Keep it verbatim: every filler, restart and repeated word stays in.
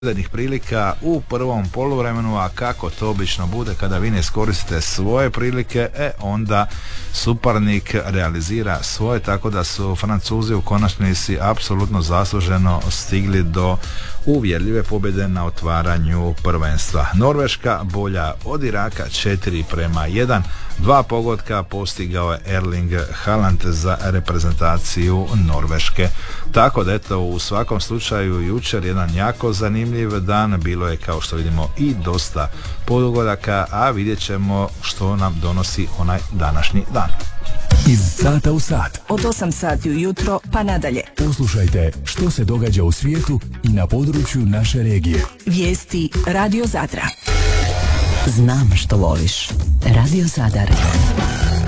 prilika u prvom poluvremenu, a kako to obično bude kada vi ne iskoristite svoje prilike, e onda suparnik realizira svoje, tako da su Francuzi u konačnici apsolutno zasluženo stigli do uvjerljive pobjede na otvaranju prvenstva. Norveška bolja od Iraka četiri prema jedan, dva pogotka postigao je Erling Haaland za reprezentaciju Norveške. Tako da eto, u svakom slučaju jučer jedan jako zanimljiv dan, bilo je kao što vidimo i dosta pogodaka, a vidjet ćemo što nam donosi onaj današnji dan. Iz sata u sat. Od osam sati ujutro pa nadalje. Poslušajte što se događa u svijetu i na području naše regije. Vijesti Radio Zadra. Znam što voliš. Radio Zadar.